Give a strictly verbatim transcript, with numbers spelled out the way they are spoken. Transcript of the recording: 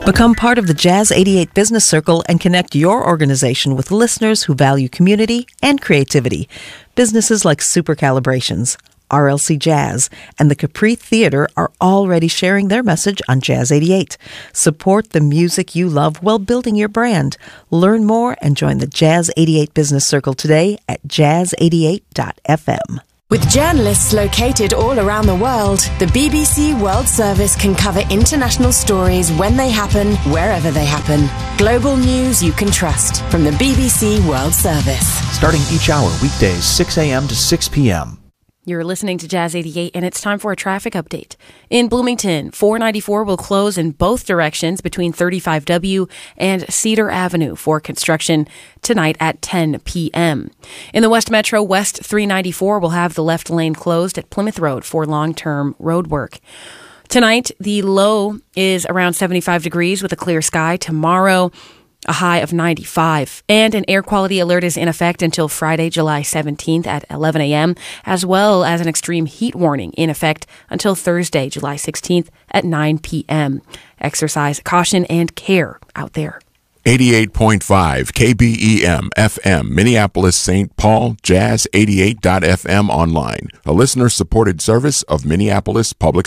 Become part of the Jazz eighty-eight Business Circle and connect your organization with listeners who value community and creativity. Businesses like Super Calibrations, R L C Jazz, and the Capri Theater are already sharing their message on Jazz eighty-eight. Support the music you love while building your brand. Learn more and join the Jazz eighty-eight Business Circle today at jazz eighty-eight dot f m. With journalists located all around the world, the B B C World Service can cover international stories when they happen, wherever they happen. Global news you can trust from the B B C World Service. Starting each hour weekdays six a.m. to six p.m. You're listening to Jazz eighty-eight, and it's time for a traffic update. In Bloomington, four ninety-four will close in both directions between thirty-five W and Cedar Avenue for construction tonight at ten p.m. In the West Metro, West three ninety-four will have the left lane closed at Plymouth Road for long-term road work. Tonight, the low is around seventy-five degrees with a clear sky. Tomorrow, a high of ninety-five. And an air quality alert is in effect until Friday, July seventeenth at eleven a.m., as well as an extreme heat warning in effect until Thursday, July sixteenth at nine p.m. Exercise caution and care out there. eighty-eight point five K B E M F M, Minneapolis, Saint Paul, jazz eighty-eight dot f m online, a listener-supported service of Minneapolis Public